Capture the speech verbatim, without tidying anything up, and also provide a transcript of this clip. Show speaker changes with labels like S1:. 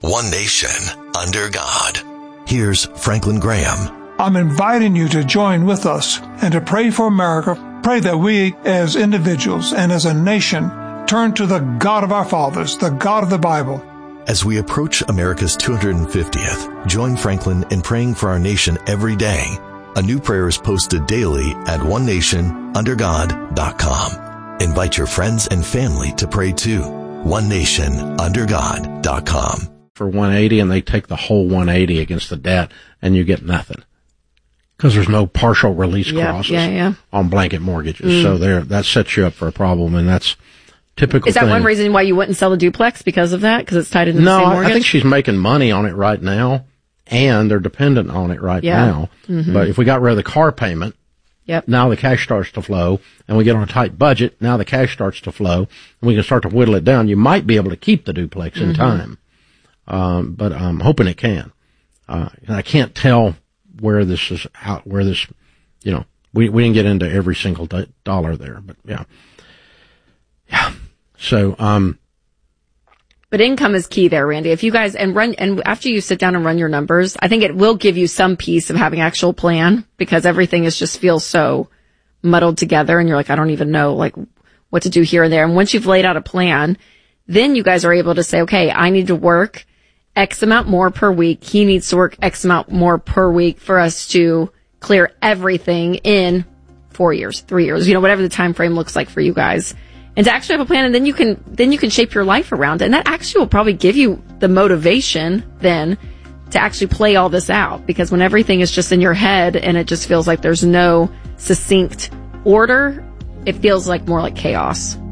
S1: one nation, under God. Here's Franklin Graham.
S2: I'm inviting you to join with us and to pray for America. Pray that we as individuals and as a nation turn to the God of our fathers, the God of the Bible.
S1: As we approach America's two hundred fiftieth, join Franklin in praying for our nation every day. A new prayer is posted daily at one nation under god dot com. Invite your friends and family to pray too. one nation under god dot com.
S3: For one eighty, and they take the whole one eighty against the debt, and you get nothing. Because there's no partial release
S4: yeah,
S3: clauses
S4: yeah, yeah.
S3: on blanket mortgages.
S4: Mm.
S3: So there, that sets you up for a problem, and that's typical.
S4: Is that
S3: thing.
S4: one reason why you wouldn't sell a duplex, because of that? Because it's tied into
S3: no,
S4: the same
S3: I,
S4: mortgage?
S3: I think she's making money on it right now, and they're dependent on it right
S4: yeah.
S3: now. Mm-hmm. But if we got rid of the car payment,
S4: yep.
S3: now the cash starts to flow, and we get on a tight budget, now the cash starts to flow, and we can start to whittle it down. You might be able to keep the duplex in mm-hmm. time, um, but I'm hoping it can. Uh, and I can't tell where this is out, where this, you know, we, we didn't get into every single do- dollar there, but yeah. Yeah. So, um.
S4: But income is key there, Randy. If you guys, and run, and after you sit down and run your numbers, I think it will give you some piece of having actual plan, because everything is just feels so muddled together, and you're like, I don't even know, like, what to do here and there. And once you've laid out a plan, then you guys are able to say, okay, I need to work X amount more per week. He needs to work X amount more per week for us to clear everything in four years, three years, you know, whatever the time frame looks like for you guys. And to actually have a plan, and then you can, then you can shape your life around it. And that actually will probably give you the motivation then to actually play all this out. Because when everything is just in your head and it just feels like there's no succinct order, it feels like more like chaos.